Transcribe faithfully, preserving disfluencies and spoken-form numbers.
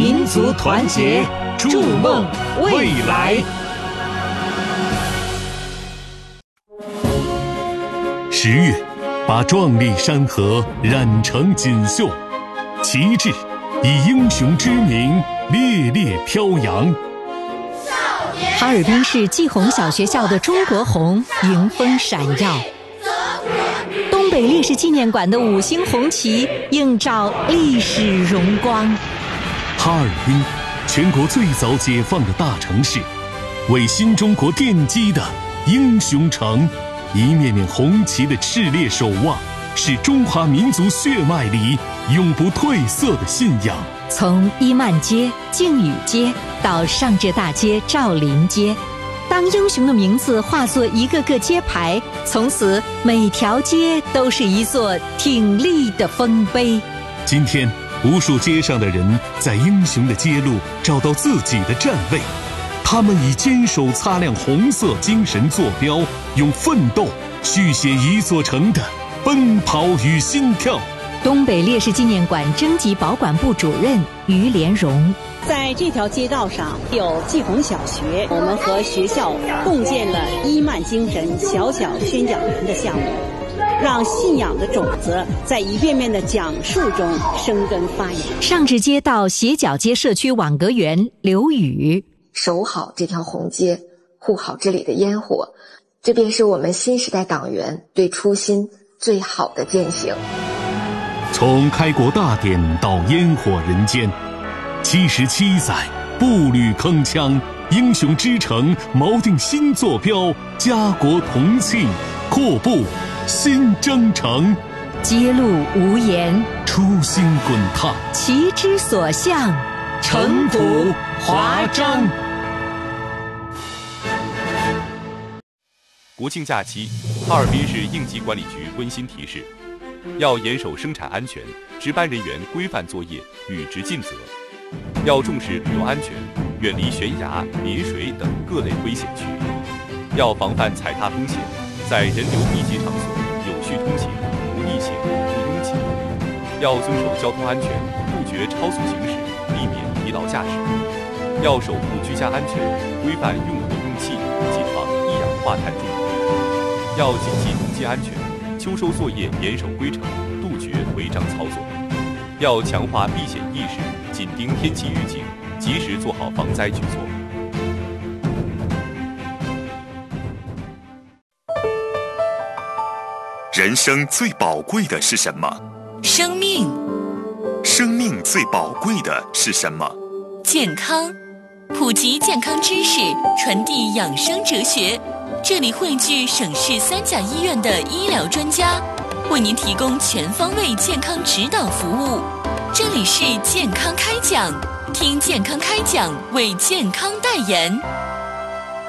民族团结，筑梦未来。 十月，把壮丽山河染成锦绣，旗帜以英雄之名烈烈飘扬。 哈尔滨市季红小学校的中国红迎风闪耀，东北烈士纪念馆的五星红旗映照历史荣光。 哈尔滨，全国最早解放的大城市，为新中国奠基的英雄城，一面面红旗的炽烈守望，是中华民族血脉里永不褪色的信仰。 从伊曼街、靖宇街到上至大街赵林街，当英雄的名字化作一个个街牌，从此每条街都是一座挺立的丰碑。 今天，无数街上的人在英雄的街路找到自己的站位，他们以坚守擦亮红色精神坐标，用奋斗续写一座城的奔跑与心跳。 东北烈士纪念馆征集保管部主任于连荣， 在这条街道上有季红小学，我们和学校共建了伊曼精神小小宣讲员的项目，让信仰的种子在一遍遍的讲述中生根发芽。 上至街道斜角街社区网格员刘宇， 守好这条红街，护好这里的烟火，这便是我们新时代党员对初心最好的践行。 从开国大典到烟火人间，七十七载步履铿锵，英雄之城锚定新坐标，家国同庆，阔步新征程。 街路无言， 初心滚烫， 旗之所向， 城府华章。 国庆假期，哈尔滨市应急管理局温馨提示：要严守生产安全，值班人员规范作业，履职尽责；要重视旅游安全，远离悬崖、临水等各类危险区；要防范踩踏风险，在人流密集场所有序通行，不逆行、不拥挤；要遵守交通安全，杜绝超速行驶，避免疲劳驾驶；要守护居家安全，规范用火用气，谨防一氧化碳中毒；要谨记农机安全，秋收作业严守规程，杜绝违章操作；要强化避险意识，紧盯天气预警，及时做好防灾举措。 人生最宝贵的是什么？ 生命。 生命最宝贵的是什么？ 健康。普及健康知识，传递养生哲学。这里汇聚省市三甲医院的医疗专家，为您提供全方位健康指导服务。这里是健康开讲，听健康开讲，为健康代言。